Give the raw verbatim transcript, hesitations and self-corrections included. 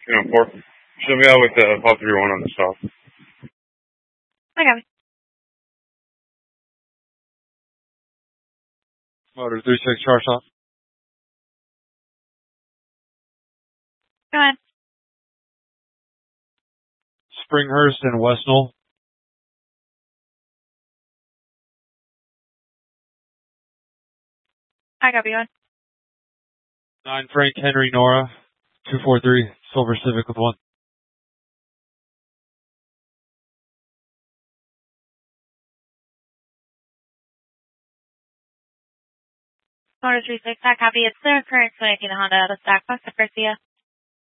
You know, four. Show me out with the uh, Pop three one on the stop. I got it. Motor three six charge off. Go ahead. Springhurst and Westnall. I got you on. Nine Frank Henry Nora. Two four three Silver Civic with one. Motor three six, I copy. It's clear current twenty eighteen Honda out of stock. What's the first year?